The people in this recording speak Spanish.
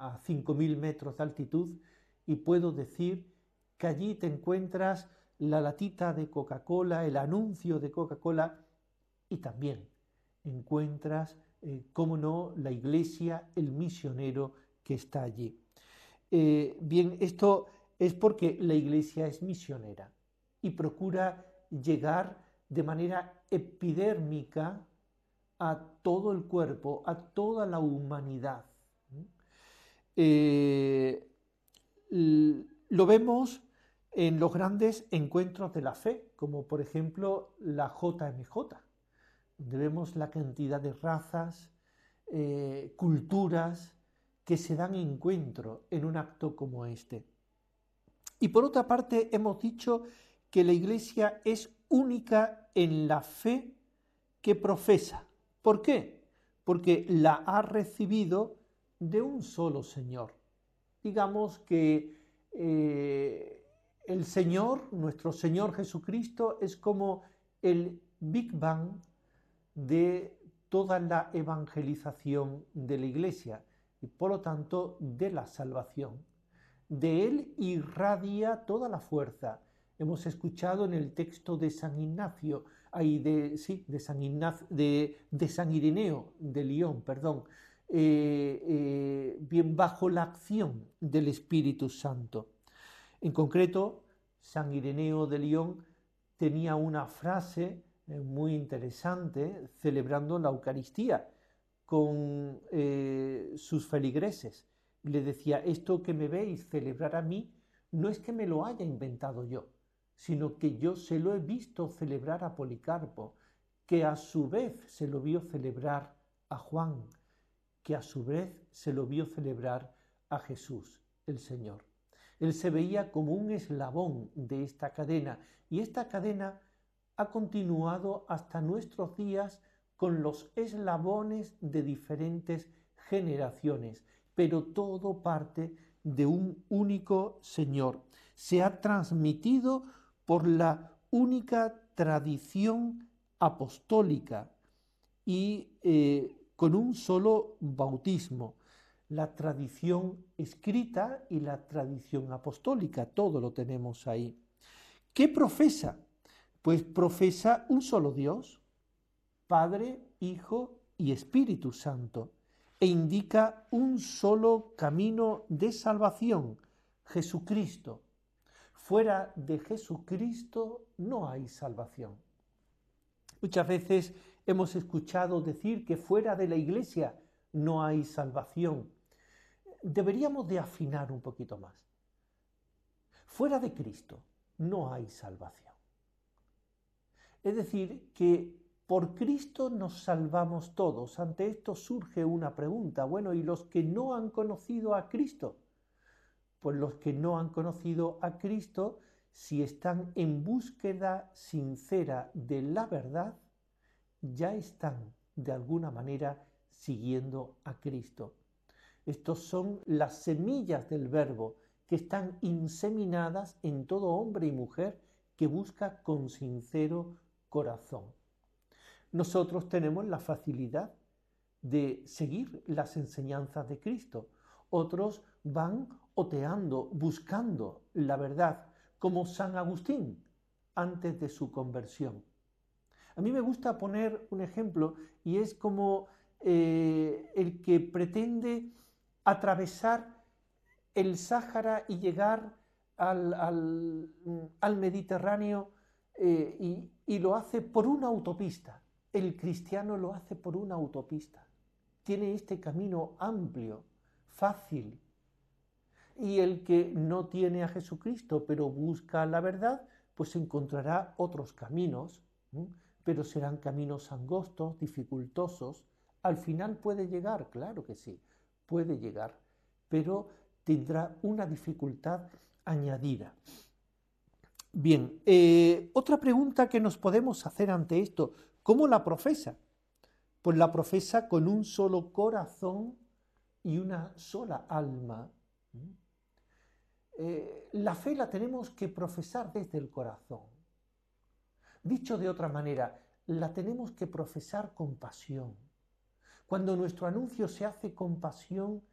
a 5.000 metros de altitud y puedo decir que allí te encuentras la latita de Coca-Cola, el anuncio de Coca-Cola y también encuentras, cómo no, la iglesia, el misionero que está allí. Bien, esto es porque la iglesia es misionera y procura llegar de manera epidérmica a todo el cuerpo, a toda la humanidad. Eh, lo vemos en los grandes encuentros de la fe, como por ejemplo la JMJ, donde vemos la cantidad de razas, culturas que se dan encuentro en un acto como este. Y por otra parte, hemos dicho que la Iglesia es única en la fe que profesa. ¿Por qué? Porque la ha recibido de un solo Señor. Digamos que el Señor, nuestro Señor Jesucristo, es como el Big Bang de toda la evangelización de la Iglesia y por lo tanto de la salvación. De él irradia toda la fuerza. Hemos escuchado en el texto de San Ignacio, de San Ireneo de Lyon, perdón, bien bajo la acción del Espíritu Santo. En concreto, San Ireneo de Lyon tenía una frase muy interesante celebrando la Eucaristía con sus feligreses. Le decía, esto que me veis celebrar a mí no es que me lo haya inventado yo, sino que yo se lo he visto celebrar a Policarpo, que a su vez se lo vio celebrar a Juan, que a su vez se lo vio celebrar a Jesús, el Señor. Él se veía como un eslabón de esta cadena y esta cadena ha continuado hasta nuestros días con los eslabones de diferentes generaciones, pero todo parte de un único Señor. Se ha transmitido por la única tradición apostólica y con un solo bautismo. La tradición escrita y la tradición apostólica, todo lo tenemos ahí. ¿Qué profesa? Pues profesa un solo Dios, Padre, Hijo y Espíritu Santo, e indica un solo camino de salvación, Jesucristo. Fuera de Jesucristo no hay salvación. Muchas veces hemos escuchado decir que fuera de la Iglesia no hay salvación. Deberíamos de afinar un poquito más. Fuera de Cristo no hay salvación. Es decir, que por Cristo nos salvamos todos. Ante esto surge una pregunta. Bueno, ¿y los que no han conocido a Cristo? Pues los que no han conocido a Cristo, si están en búsqueda sincera de la verdad, ya están de alguna manera siguiendo a Cristo. Estos son las semillas del verbo que están inseminadas en todo hombre y mujer que busca con sincero corazón. Nosotros tenemos la facilidad de seguir las enseñanzas de Cristo. Otros van oteando, buscando la verdad, como San Agustín antes de su conversión. A mí me gusta poner un ejemplo y es como el que pretende atravesar el Sáhara y llegar al Mediterráneo y lo hace por una autopista. El cristiano lo hace por una autopista. Tiene este camino amplio, fácil. Y el que no tiene a Jesucristo, pero busca la verdad, pues encontrará otros caminos, pero serán caminos angostos, dificultosos. Al final puede llegar, claro que sí, puede llegar, pero tendrá una dificultad añadida. Bien, otra pregunta que nos podemos hacer ante esto, ¿cómo la profesa? Pues la profesa con un solo corazón y una sola alma. La fe la tenemos que profesar desde el corazón. Dicho de otra manera, la tenemos que profesar con pasión. Cuando nuestro anuncio se hace con pasión,